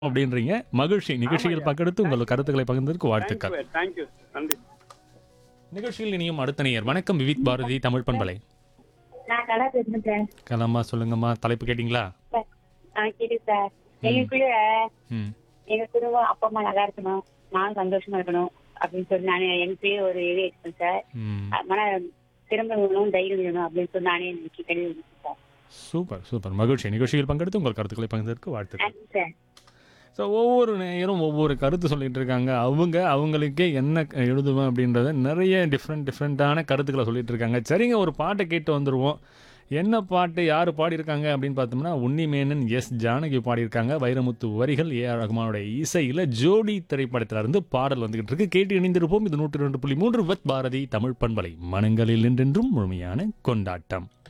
அப்படின்றீங்க. மகிழ்ச்சி. நிகழ்ச்சியில் ஆமாய்யா. பங்கெடுத்து உங்கள் தேங்க்யூ. கருத்துக்களை பகிர்ந்ததற்கு வாழ்த்துக்கள். தேங்க்யூ. நன்றி. நிகழ்ச்சியில் இனியும் அடுத்த நேயர். வணக்கம் விவிக் பாரதி தமிழ் பண்பலை. நான் கலா பேசுறேன் சார். கலாமா சொல்லுங்கம்மா. தலைப்பு கேட்டிங்களா? கேக்குது சார். ம். எங்களுக்குள்ள ம். எங்க குடும்பம் அப்பா அம்மா நல்லா இருக்கணும், நான் சந்தோஷமா இருக்கணும் அப்படின்னு சொல்லி நான் எனக்குள்ளே ஒரு இது எடுத்தேன் சார். ம். மன திரும்ப வேணும், தைரியம் வேணும் அப்படின்னு சொல்லி நானே எனக்கு தெளிவு சார். Super, super. மகிழ்ச்சி. நிகழ்ச்சியில் பங்கெடுத்து உங்கள் கருத்துக்களை பகிர்ந்ததற்கு வாழ்த்துக்கள். நன்றி சார். ஸோ ஒவ்வொரு நேயரும் ஒவ்வொரு கருத்து சொல்லிட்டு இருக்காங்க. அவங்களுக்கே என்ன எழுதுவேன் அப்படின்றத நிறைய டிஃப்ரெண்ட்டான கருத்துக்களை சொல்லிட்டு இருக்காங்க. சரிங்க, ஒரு பாட்டை கேட்டு வந்துடுவோம். என்ன பாட்டு யார் பாடியிருக்காங்க அப்படின்னு பார்த்தோம்னா, உன்னிமேனன் எஸ் ஜானகி பாடியிருக்காங்க. வைரமுத்து வரிகள் ஏஆர் ரகுமானுடைய இசையில் ஜோடி திரைப்படத்தில் இருந்து பாடல் வந்துகிட்டு இருக்கு. கேட்டு இணைந்திருப்போம். இது 102.3 வித் பாரதி தமிழ் பண்பலை. மனங்களில் என்றென்றும் முழுமையான கொண்டாட்டம்.